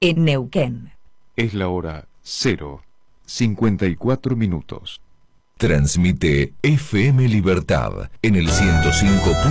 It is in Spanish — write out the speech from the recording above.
en Neuquén. Es la hora 0:54. Transmite FM Libertad en el 105.